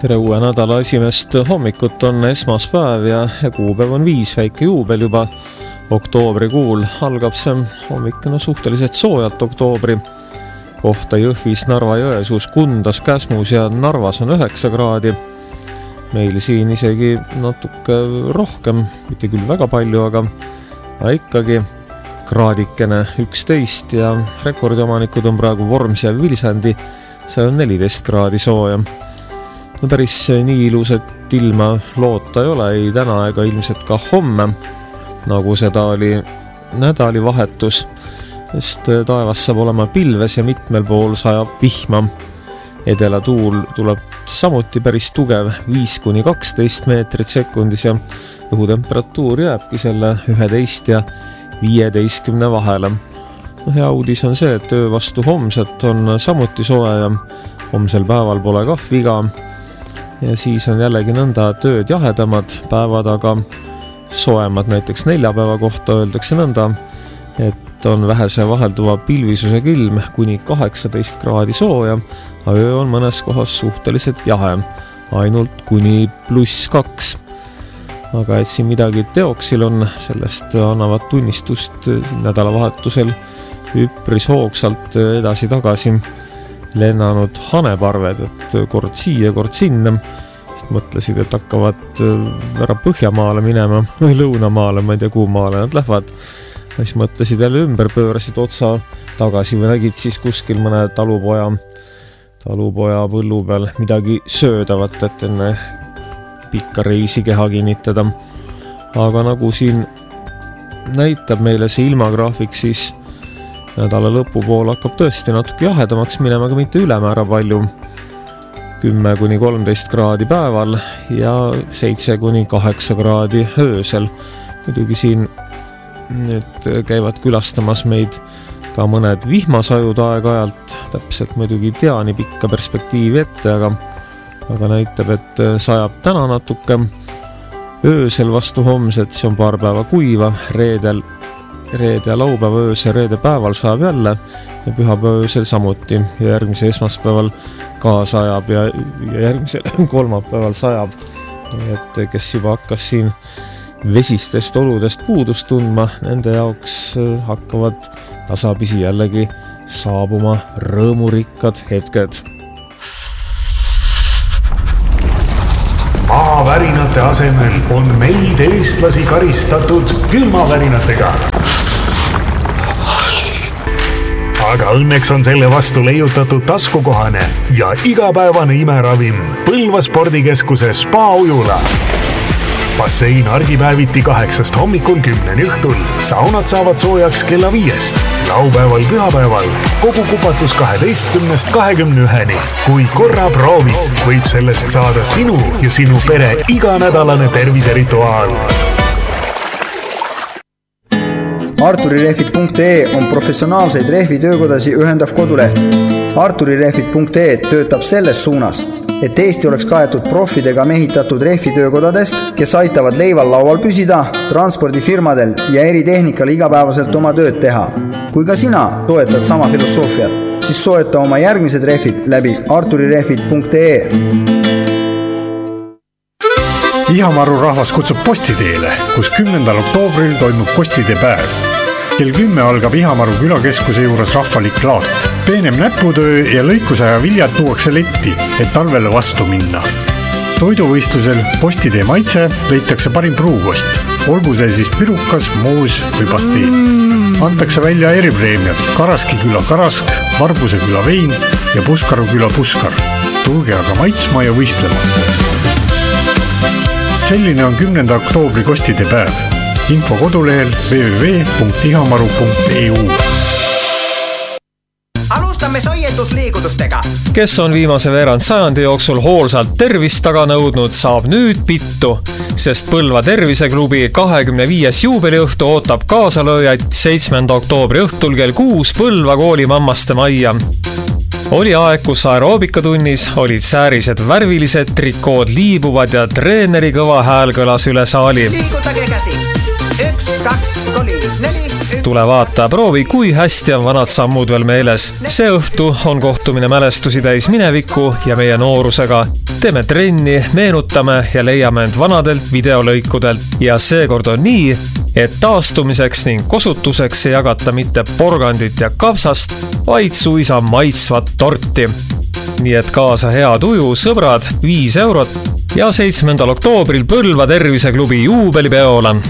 Tere uue nädala esimest hommikut, on esmaspäev ja kuupäev on 5, väike juubel juba oktoobrikuul. Algab see hommikuna suhteliselt soojalt oktoobri kohta Jõhvis, Narva-Jõesuus, Kundas, Käsmus ja Narvas on 9 kraadi. Meil siin isegi natuke rohkem, mitte küll väga palju, aga ikkagi kraadikene 11 ja rekordiomanikud on praegu Vorms ja Vilsandi, seal on 14 kraadi sooja. No päris nii ilusat ilma loota ei ole, ei täna ega ilmselt ka homme, nagu seda oli nädalivahetus, sest taevas saab olema pilves ja mitmel pool sajab vihma. Edelatuul tuleb samuti päris tugev 5-12 meetrit sekundis ja õhutemperatuur jääbki selle 11 ja 15 vahele. Hea uudis on see, et öö vastu homset on samuti soe ja homsel päeval pole kah viga. Ja siis on jällegi nõnda tööd jahedamad päevad, aga soemad. Näiteks neljapäeva kohta öeldakse nõnda, et on vähese vahelduva pilvisusega ilm kuni 18 kraadi sooja, aga öö on mõnes kohas suhteliselt jahe, ainult kuni +2. Aga et siin midagi teoksil on, sellest annavad tunnistust nädalavahetusel üpris hoogsalt edasi-tagasi lennanud haneparved, et kord siia, kord sinna. Sest mõtlesid, et hakkavad ära Põhjamaale minema või Lõunamaale, ma ei tea kuhu maale nad lähevad. Siis mõtlesid jälle ümber, pöörasid otsa tagasi või nägid siis kuskil mõne talupoja põllu peal midagi söödavat, et enne pikka reisi keha kinnitada. Aga nagu siin näitab meile see ilmagraafik, siis nädala lõpupool hakkab tõesti natuke jahedamaks minema, aga mitte ülemäära palju. 10-13 kraadi päeval ja 7-8 kraadi öösel. Muidugi siin nüüd käivad külastamas meid ka mõned vihmasajud aeg-ajalt. Täpselt muidugi tea nii pikka perspektiivi ette, aga näitab, et sajab täna natuke. Öösel vastu homset, see on paar päeva kuiva, reede ja laupäeva öösel, reede päeval sajab jälle ja pühapäeva öösel samuti ja järgmise esmaspäeval ka sajab ja järgmisel kolmapäeval sajab. Et kes juba hakkas siin vesistest oludest puudust tundma, nende jaoks hakkavad tasapisi jällegi saabuma rõõmurikkad hetked. Maavärinate asemel on meid eestlasi karistatud külmavärinatega. Aga õnneks on selle vastu leiutatud taskukohane ja igapäevane imeravim Põlva spordikeskuse Spa-ujula. Bassein argipäeviti 8 hommikul 10 õhtul. Saunad saavad soojaks kella 5. Laupäeval pühapäeval kogu kupatus 12-21. Kui korra proovid, võib sellest saada sinu ja sinu pere iganädalane terviserituaal. Arturirehvid.ee on professionaalseid rehvitöökodasi ühendav koduleht. Arturirehvid.ee töötab selles suunas, et Eesti oleks kaetud profidega mehitatud rehvitöökodadest, kes aitavad leival laual püsida, transpordifirmadel ja eritehnikal igapäevaselt oma tööd teha. Kui ka sina toetad sama filosoofiat, siis soeta oma järgmised rehvid läbi arturirehvid.ee. Ihamaru rahvas kutsub postiteele, kus 10. oktoobril toimub postide päev. Kell 10 algab Ihamaru külakeskuse juures rahvalik laat. Peenem näputöö ja lõikusaja viljad tuuakse letti, et talvele vastu minna. Toiduvõistlusel postitee maitse leitakse parim pruukost. Olgu see siis pirukas, moos või pastiin. Antakse välja eripreemiad Karaskiküla Karask, Varbuseküla Vein ja Puskaruküla Puskar. Tulge aga maitsma ja võistlema. Selline on 10. oktoobri kostide päev. Info kodulehel www.ihamaru.eu. Alustame soiendusliigutustega. Kes on viimase veerand sajandi jooksul hoolsalt tervist taga nõudnud, saab nüüd pittu, sest Põlva terviseklubi 25. juubeliõhtu ootab kaasalööjaid 7. oktoobri õhtul kell 6 Põlva kooli mammaste majja. Oli aeg, kus aeroobikatunnis olid säärised värvilised, trikood liibuvad ja treeneri kõva hääl kõlas üle saali. Liigutage käsi. 1, 2, 3, 4. Tule vaata, proovi, kui hästi on vanad sammud veel meeles. See õhtu on kohtumine mälestusi täis mineviku ja meie noorusega. Teeme trenni, meenutame ja leiame end vanadelt videolõikudelt. Ja seekord on nii, et taastumiseks ning kosutuseks ei jagata mitte porgandit ja kapsast, vaid suisa maitsvat torti. Nii et kaasa hea tuju, sõbrad, 5 eurot ja 7. oktoobril Põlva terviseklubi juubelipeole.